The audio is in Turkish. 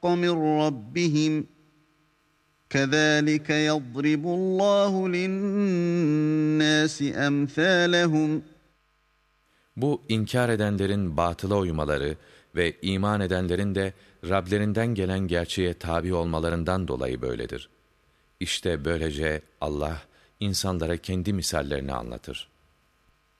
مِنْ رَبِّهِمْ كَذَٰلِكَ يَضْرِبُ اللّٰهُ لِلنَّاسِ أَمْثَالَهُمْ. Bu inkar edenlerin batıla uymaları ve iman edenlerin de Rablerinden gelen gerçeğe tabi olmalarından dolayı böyledir. İşte böylece Allah insanlara kendi misallerini anlatır.